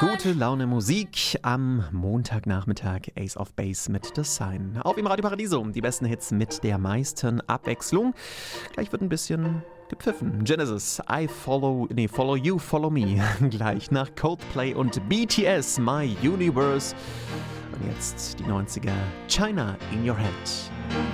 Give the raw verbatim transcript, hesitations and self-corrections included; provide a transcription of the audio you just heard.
Gute Laune Musik am Montagnachmittag. Ace of Base mit The Sign. Auf im Radio Paradiso. Die besten Hits mit der meisten Abwechslung. Gleich wird ein bisschen gepfiffen. Genesis, I follow, nee, follow you, follow me. Gleich nach Coldplay und B T S, My Universe. Und jetzt die neunziger, China in your head.